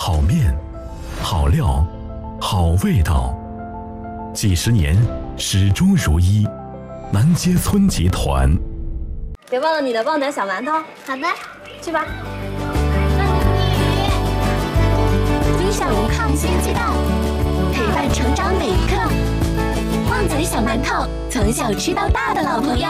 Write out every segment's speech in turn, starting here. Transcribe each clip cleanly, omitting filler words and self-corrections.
好面，好料，好味道，几十年始终如一。南街村集团。 别忘了你的旺仔小馒头。 好的， 去吧。 低效无抗性鸡蛋，陪伴成长每一刻。旺仔小馒头，从小吃到大的老朋友。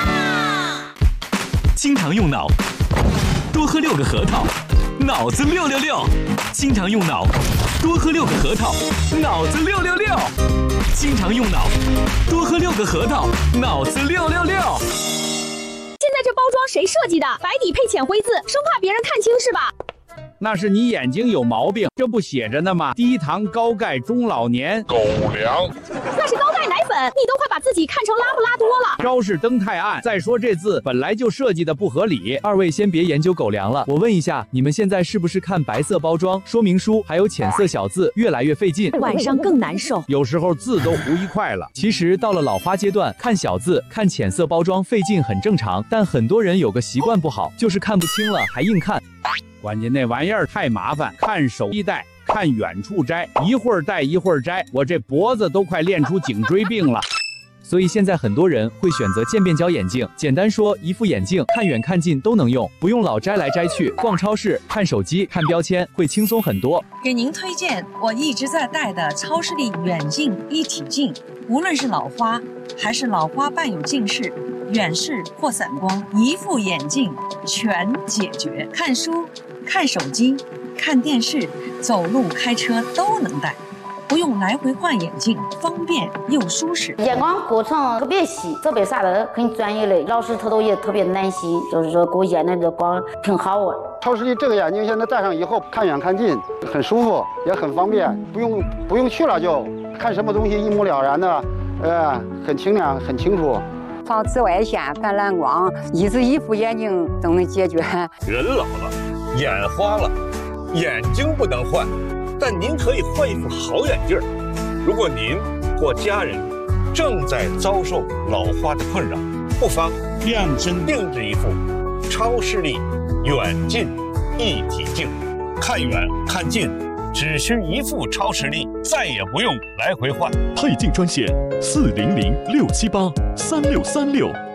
经常用脑，多喝6个核桃，脑子666。经常用脑，多喝6个核桃，脑子666。经常用脑，多喝6个核桃，脑子666。 现在这包装谁设计的？白底配浅灰字，生怕别人看清是吧？ 那是你眼睛有毛病，这不写着呢吗？低糖高钙中老年狗粮， 那是高钙奶粉，你都快把自己看成拉布拉多了。 招式灯太暗，再说这字本来就设计的不合理。 二位先别研究狗粮了，我问一下，你们现在是不是看白色包装、说明书还有浅色小字越来越费劲， 晚上更难受， 有时候字都糊一块了。 其实到了老花阶段，看小字、看浅色包装费劲很正常，但很多人有个习惯不好，就是看不清了还硬看。 关键那玩意儿太麻烦，看手一戴，看远处摘，一会儿戴一会儿摘，我这脖子都快练出颈椎病了。 所以现在很多人会选择渐变焦眼镜，简单说，一副眼镜看远看近都能用，不用老摘来摘去。逛超市、看手机、看标签会轻松很多。 给您推荐我一直在戴的超视力远近一体镜，无论是老花还是老花伴有近视、远视或散光，一副眼镜全解决。看书、看手机、看电视、走路、开车都能戴。不用来回换眼镜，方便又舒适。 眼光过程特别细，设备啥的很专业的，老师他都也特别耐心，就是说给我验的这光挺好啊。 超视力这个眼镜现在戴上以后，看远看近很舒服，也很方便，不用去了就看什么东西一目了然的，很清亮很清楚。 防紫外线、反蓝光，一副眼镜都能解决。 人老了，眼花了，眼睛不能换。但您可以换一副好眼镜。如果您或家人正在遭受老花的困扰，不妨量身定制一副超视力远近一体镜，看远看近只需一副超视力，再也不用来回换。 配镜专线400-678-3636。